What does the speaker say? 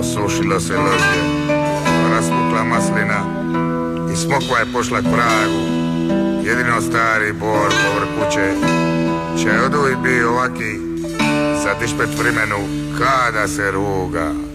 Osušilo se ložje, raspukla maslina i smokva je pošla k pragu. Jedino stari bor povrh kuće će oduj bi ovaki za dišpet vremenu kada se ruga.